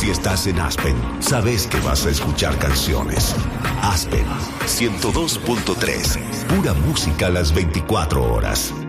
Si estás en Aspen, sabes que vas a escuchar canciones. Aspen 102.3, pura música a las 24 horas.